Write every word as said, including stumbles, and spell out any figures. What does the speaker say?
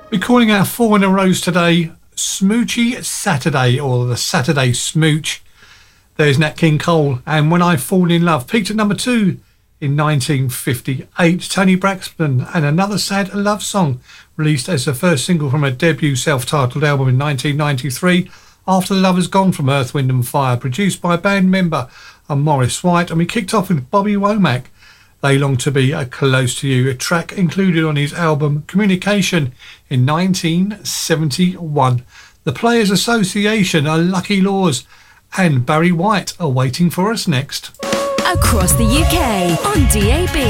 We're calling out four in a row today. Smoochy Saturday, or the Saturday Smooch. There's Nat King Cole and When I Fall in Love. Peaked at number two in nineteen fifty-eight. Tony Braxton and Another Sad Love Song, released as the first single from her debut self-titled album in nineteen ninety-three. After the Lovers Gone from Earth, Wind and Fire, produced by band member Maurice White. And we kicked off with Bobby Womack, They Long to Be a Close to You, a track included on his album Communication in nineteen seventy-one. The Players Association, A Lucky Laws, and Barry White are waiting for us next. Across the U K on D A B.